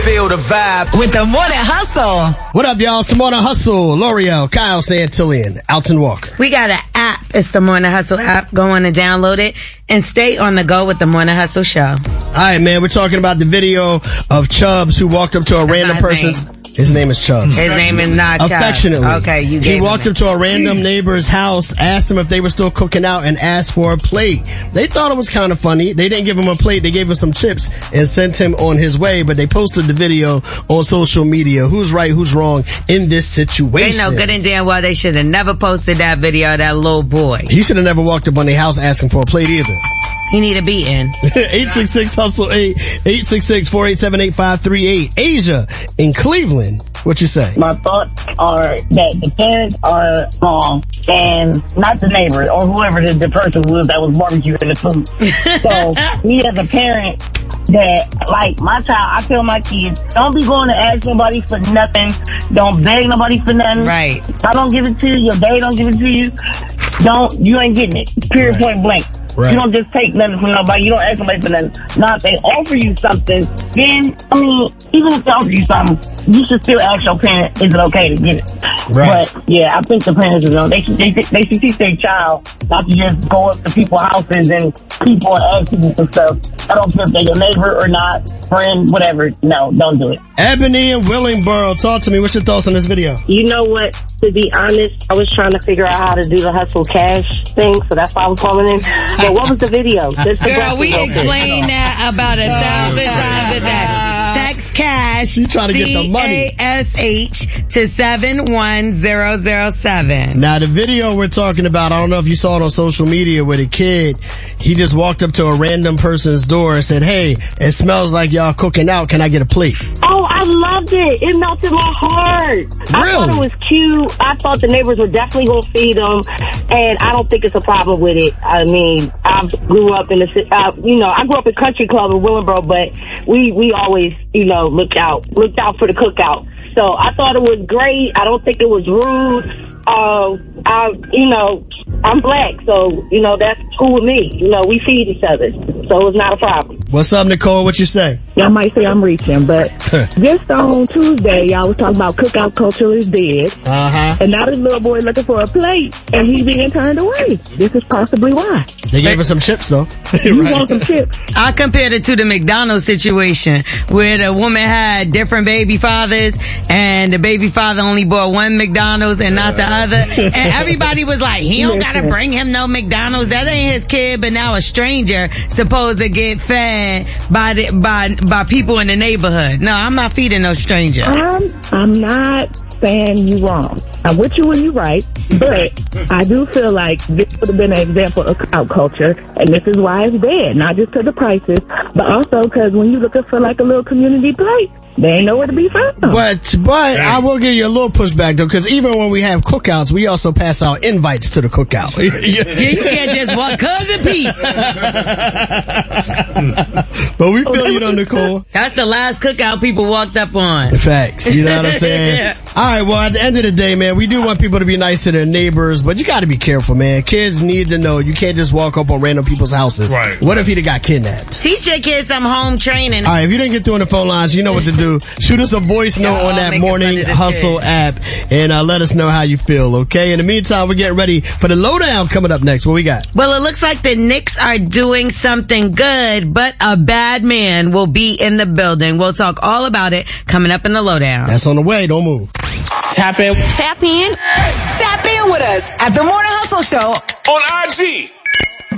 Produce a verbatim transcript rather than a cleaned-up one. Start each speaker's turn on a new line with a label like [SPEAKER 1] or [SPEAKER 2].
[SPEAKER 1] feel the vibe
[SPEAKER 2] with the Morning Hustle.
[SPEAKER 3] What up, y'all? It's the Morning Hustle. L'Oreal, Kyle Santillian, Alton Walker.
[SPEAKER 4] We got an app. It's the Morning Hustle app. Go on and download it and stay on the go with the Morning Hustle show.
[SPEAKER 3] All right, man. We're talking about the video of Chubbs who walked up to a
[SPEAKER 4] That's
[SPEAKER 3] random person's...
[SPEAKER 4] Name.
[SPEAKER 3] His name is Chubbs.
[SPEAKER 4] His name is not Chubbs.
[SPEAKER 3] Affectionately.
[SPEAKER 4] Okay, you gave
[SPEAKER 3] He walked
[SPEAKER 4] him
[SPEAKER 3] up to a random neighbor's house, asked them if they were still cooking out, and asked for a plate. They thought it was kind of funny. They didn't give him a plate. They gave him some chips and sent him on his way, but they posted the video on social media. Who's right, who's wrong in this situation?
[SPEAKER 4] They know good and damn well they should have never posted that video of that little boy.
[SPEAKER 3] He should have never walked up on their house asking for a plate either.
[SPEAKER 4] He need a beating.
[SPEAKER 3] eight six six hustle eight, eight six six, four eight seven, eight five three eight. Asia in Cleveland. What you say?
[SPEAKER 5] My thoughts are that the parents are wrong and not the neighbor or whoever the, the person was that was barbecuing the food. So me as a parent, that like my child, I tell my kids, don't be going to ask nobody for nothing. Don't beg nobody for nothing.
[SPEAKER 4] Right.
[SPEAKER 5] If I don't give it to you, your daddy don't give it to you. Don't, you ain't getting it. Period, right. Point blank. Right. You don't just take nothing from nobody. You don't ask nobody for nothing. Now, if they offer you something, then, I mean, even if they offer you something, you should still ask your parent, is it okay to get it? Right. But, yeah, I think the parents are wrong. They should, they, they should teach their child not to just go up to people's houses and people and ask people for stuff. I don't care if they're your neighbor or not, friend, whatever. No, don't do it.
[SPEAKER 3] Ebony and Willingboro, talk to me. What's your thoughts on this video?
[SPEAKER 6] You know what? To be honest, I was trying to figure out how to do the hustle cash thing, so that's why I was calling in. But what was the video? Just the
[SPEAKER 4] Girl, we explained that about a thousand times a day. Text cash.
[SPEAKER 3] You trying to get the money.
[SPEAKER 4] C A S H to seven one zero zero seven.
[SPEAKER 3] Now the video we're talking about, I don't know if you saw it on social media with a kid. He just walked up to a random person's door and said, hey, it smells like y'all cooking out. Can I get a plate?
[SPEAKER 6] Oh, I loved it. It melted my heart.
[SPEAKER 3] Really?
[SPEAKER 6] I thought it was cute. I thought the neighbors were definitely going to feed them, and I don't think it's a problem with it. I mean, I grew up in the, uh, you know, I grew up in Country Club in Willingboro, but we, we always, you know, looked out, looked out for the cookout. So I thought it was great. I don't think it was rude. Uh, I, you know, I'm black, so, you know, that's cool with me. You know, we feed each other, so it's not a problem.
[SPEAKER 3] What's up, Nicole? What you say?
[SPEAKER 7] Y'all might say I'm reaching, but just on Tuesday, y'all was talking about cookout culture is dead.
[SPEAKER 3] Uh-huh.
[SPEAKER 7] And now this little boy looking for a plate, and he's being turned away. This is possibly why.
[SPEAKER 3] They gave her some chips, though.
[SPEAKER 7] You
[SPEAKER 3] Right.
[SPEAKER 7] want some chips?
[SPEAKER 4] I compared it to the McDonald's situation where the woman had different baby fathers and the baby father only bought one McDonald's and not the other. And everybody was like, he don't gotta bring him no McDonald's. That ain't his kid, but now a stranger supposed to get fed by the, by, by people in the neighborhood. No, I'm not feeding no stranger.
[SPEAKER 7] I'm, I'm not saying you wrong. I'm with you when you're right, but I do feel like this would have been an example of cookout culture, and this is why it's dead. Not just because of prices, but also because when you're looking for like a little community plate, they ain't nowhere to be found.
[SPEAKER 3] But, but I will give you a little pushback though, because even when we have cookouts, we also pass out invites to the cookout.
[SPEAKER 4] Yeah, you can't just walk Cousin Pete.
[SPEAKER 3] But we feel you though, Nicole.
[SPEAKER 4] That's the last cookout people walked up on.
[SPEAKER 3] Facts. You know what I'm saying?
[SPEAKER 4] Yeah.
[SPEAKER 3] All right. Well, at the end of the day, man, we do want people to be nice to their neighbors, but you got to be careful, man. Kids need to know you can't just walk up on random people's houses.
[SPEAKER 8] Right.
[SPEAKER 3] What if he'd have got kidnapped?
[SPEAKER 4] Teach your kids some home training.
[SPEAKER 3] All right. If you didn't get through on the phone lines, you know what to do. Shoot us a voice note
[SPEAKER 4] Y'all
[SPEAKER 3] on that
[SPEAKER 4] making
[SPEAKER 3] Morning
[SPEAKER 4] fun of this
[SPEAKER 3] Hustle
[SPEAKER 4] kid.
[SPEAKER 3] app and uh, let us know how you feel, okay? In the meantime, we're getting ready for the lowdown coming up next. What we got?
[SPEAKER 4] Well, it looks like the Knicks are doing something good, but a bad man will be in the building. We'll talk all about it coming up in the lowdown.
[SPEAKER 3] That's on the way. Don't move.
[SPEAKER 8] Tap in.
[SPEAKER 2] Tap in. Tap in with us at the Morning Hustle Show
[SPEAKER 1] on I G.